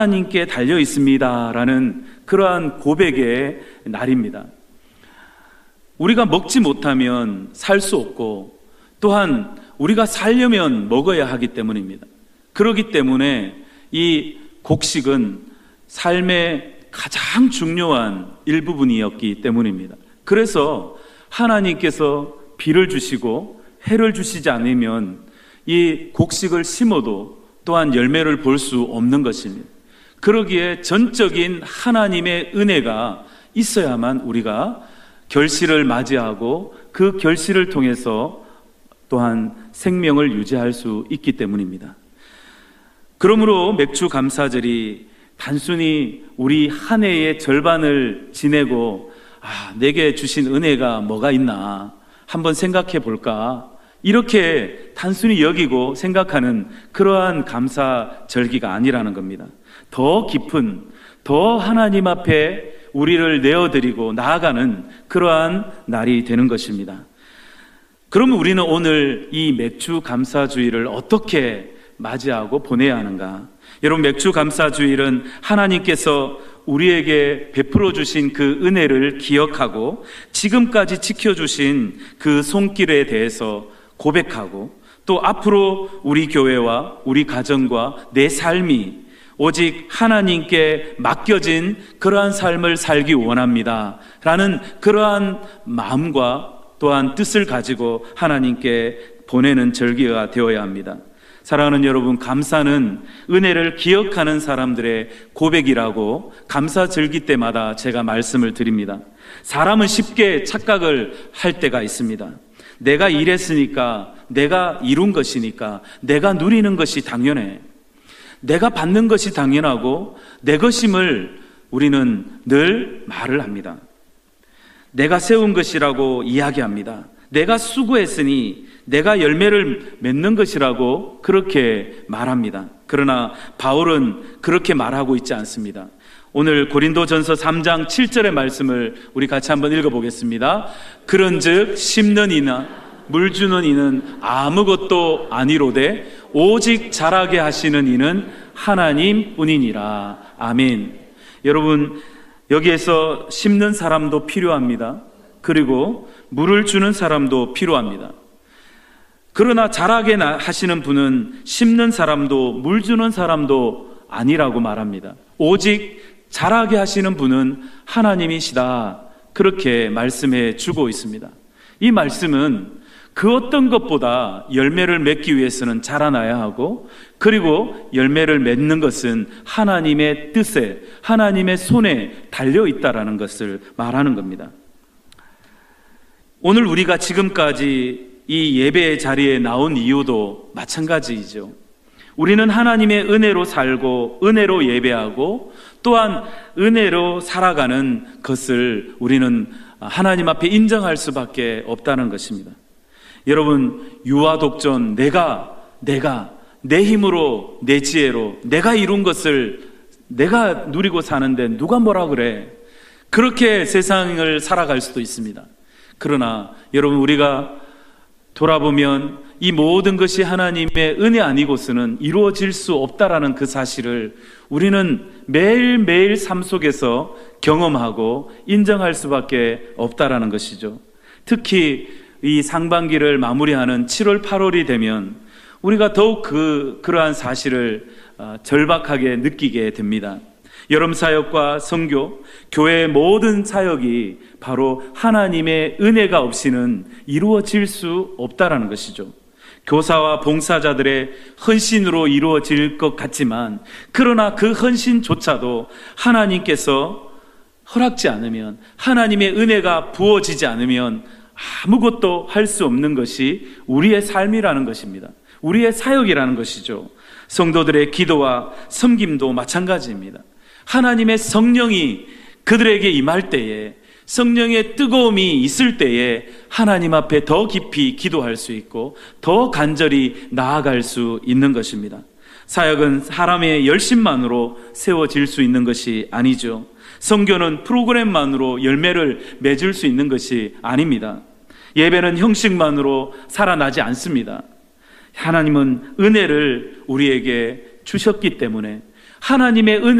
하나님께 달려 있습니다라는 그러한 고백의 날입니다. 우리가 먹지 못하면 살 수 없고, 또한 우리가 살려면 먹어야 하기 때문입니다. 그렇기 때문에 이 곡식은 삶의 가장 중요한 일부분이었기 때문입니다. 그래서 하나님께서 비를 주시고 해를 주시지 않으면 이 곡식을 심어도 또한 열매를 볼 수 없는 것입니다. 그러기에 전적인 하나님의 은혜가 있어야만 우리가 결실을 맞이하고 그 결실을 통해서 또한 생명을 유지할 수 있기 때문입니다. 그러므로 맥주 감사절이 단순히 우리 한 해의 절반을 지내고 내게 주신 은혜가 뭐가 있나 한번 생각해 볼까, 이렇게 단순히 여기고 생각하는 그러한 감사절기가 아니라는 겁니다. 더 깊은, 더 하나님 앞에 우리를 내어드리고 나아가는 그러한 날이 되는 것입니다. 그러면 우리는 오늘 이 맥주 감사주일을 어떻게 맞이하고 보내야 하는가? 여러분, 맥주 감사주일은 하나님께서 우리에게 베풀어 주신 그 은혜를 기억하고 지금까지 지켜주신 그 손길에 대해서 고백하고, 또 앞으로 우리 교회와 우리 가정과 내 삶이 오직 하나님께 맡겨진 그러한 삶을 살기 원합니다 라는 그러한 마음과 또한 뜻을 가지고 하나님께 보내는 절기가 되어야 합니다. 사랑하는 여러분, 감사는 은혜를 기억하는 사람들의 고백이라고 감사절기 때마다 제가 말씀을 드립니다. 사람은 쉽게 착각을 할 때가 있습니다. 내가 일했으니까, 내가 이룬 것이니까, 내가 누리는 것이 당연해, 내가 받는 것이 당연하고 내 것임을 우리는 늘 말을 합니다. 내가 세운 것이라고 이야기합니다. 내가 수고했으니 내가 열매를 맺는 것이라고 그렇게 말합니다. 그러나 바울은 그렇게 말하고 있지 않습니다. 오늘 고린도전서 3장 7절의 말씀을 우리 같이 한번 읽어보겠습니다. 그런즉 심는 이나 물 주는 이는 아무것도 아니로되 오직 자라게 하시는 이는 하나님 뿐이니라. 아멘. 여러분, 여기에서 심는 사람도 필요합니다. 그리고 물을 주는 사람도 필요합니다. 그러나 자라게 하시는 분은 심는 사람도 물 주는 사람도 아니라고 말합니다. 오직 자라게 하시는 분은 하나님이시다, 그렇게 말씀해 주고 있습니다. 이 말씀은 그 어떤 것보다 열매를 맺기 위해서는 자라나야 하고, 그리고 열매를 맺는 것은 하나님의 뜻에, 하나님의 손에 달려있다라는 것을 말하는 겁니다. 오늘 우리가 지금까지 이 예배의 자리에 나온 이유도 마찬가지이죠. 우리는 하나님의 은혜로 살고 은혜로 예배하고 또한 은혜로 살아가는 것을 우리는 하나님 앞에 인정할 수밖에 없다는 것입니다. 여러분, 유아 독전, 내가 내 힘으로, 내 지혜로 내가 이룬 것을 내가 누리고 사는데 누가 뭐라 그래, 그렇게 세상을 살아갈 수도 있습니다. 그러나 여러분, 우리가 돌아보면 이 모든 것이 하나님의 은혜 아니고서는 이루어질 수 없다라는 그 사실을 우리는 매일매일 삶 속에서 경험하고 인정할 수밖에 없다라는 것이죠. 특히 이 상반기를 마무리하는 7월, 8월이 되면 우리가 더욱 그러한 사실을 절박하게 느끼게 됩니다. 여름 사역과 선교, 교회의 모든 사역이 바로 하나님의 은혜가 없이는 이루어질 수 없다라는 것이죠. 교사와 봉사자들의 헌신으로 이루어질 것 같지만, 그러나 그 헌신조차도 하나님께서 허락지 않으면, 하나님의 은혜가 부어지지 않으면 아무것도 할 수 없는 것이 우리의 삶이라는 것입니다. 우리의 사역이라는 것이죠. 성도들의 기도와 섬김도 마찬가지입니다. 하나님의 성령이 그들에게 임할 때에, 성령의 뜨거움이 있을 때에 하나님 앞에 더 깊이 기도할 수 있고 더 간절히 나아갈 수 있는 것입니다. 사역은 사람의 열심만으로 세워질 수 있는 것이 아니죠. 선교는 프로그램만으로 열매를 맺을 수 있는 것이 아닙니다. 예배는 형식만으로 살아나지 않습니다. 하나님은 은혜를 우리에게 주셨기 때문에, 하나님의 은혜